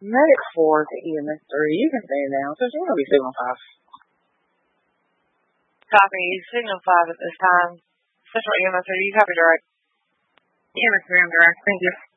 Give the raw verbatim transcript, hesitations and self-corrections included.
Medic four to E M S three. You can stay down. So you're going to be signal five. Copy. Signal five at this time. Central E M S three. You copy direct. E M S three, I'm direct. Thank you.